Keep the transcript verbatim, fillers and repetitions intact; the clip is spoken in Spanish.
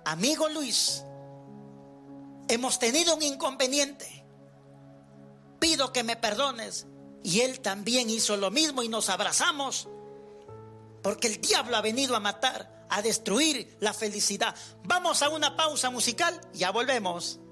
amigo Luis, hemos tenido un inconveniente. Pido que me perdones. Y él también hizo lo mismo y nos abrazamos. Porque el diablo ha venido a matar, a destruir la felicidad. Vamos a una pausa musical, ya volvemos.